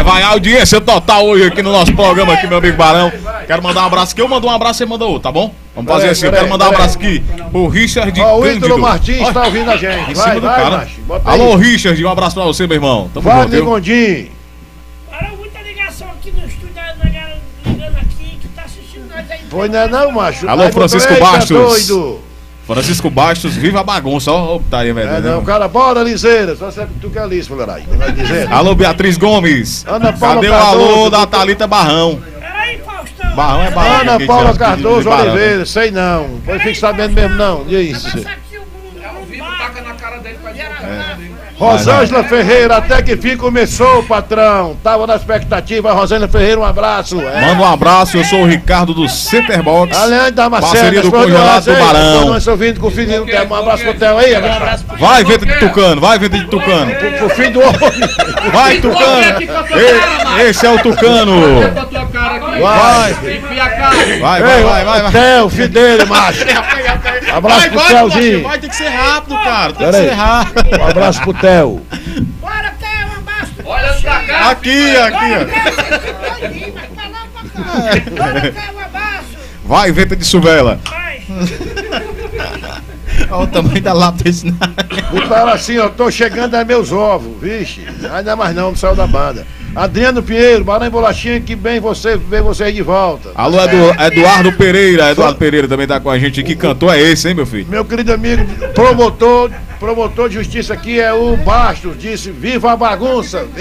Vai, audiência total hoje aqui no nosso programa, aqui, meu amigo Barão. Quero mandar um abraço aqui, eu mando um abraço, você manda outro, tá bom? Vamos fazer assim, eu quero mandar um abraço aqui pro Richard Cândido. O Ítalo Martins tá ouvindo a gente. Vai, macho. Alô, Richard, um abraço pra você, meu irmão. Tamo junto. Vai, Gondim. Barão, muita ligação aqui no estúdio, ligando aqui, que tá assistindo nós aí. Foi não, macho. Alô, Francisco Bastos. Francisco Bastos, viva a bagunça, ó, tá aí, velho. Não, cara, bora, Liseira. Só sabe que tu quer Liz, mulherada. Alô, Beatriz Gomes. Ana Paula Cadê Cardoso, o alô da Thalita Barrão? Peraí, Faustão. Barrão é Barrão. Ana Paula Cardoso Oliveira, sei não. Pois fique sabendo mesmo, não. E isso? O vivo taca na cara dele pra Rosângela Ferreira, até que fim começou, patrão. Tava na expectativa. Rosângela Ferreira, um abraço. Manda um abraço, eu sou o Ricardo do Centerbox. Além da parceria do Congelado do Barão. Nós ouvindo com o filho do Theo. Um abraço pro Theo aí, vai, vento de Tucano, vai, vento de Tucano. Pro fim do homem. Vai, Tucano. Esse é o Tucano. Vai. Theo, filho dele, macho. Abraço pro Theozinho. Vai ter que ser rápido, cara. Tem que ser rápido. Um abraço pro Theo. Bora, Theo, um abraço. Olha pra cá. Aqui. Vai, venta de Suvela. Vai. Olha o tamanho da lápide desse. O cara assim, ó, tô chegando a meus ovos, vixe. Ainda mais não saiu da banda. Adriano Pinheiro, Barão e Bolachinha, que bem ver vocês de volta. Alô, Eduardo Pereira. Eduardo Pereira também tá com a gente aqui. Cantor é esse, hein, meu filho? Meu querido amigo, promotor de justiça aqui é o Bastos, disse: viva a bagunça.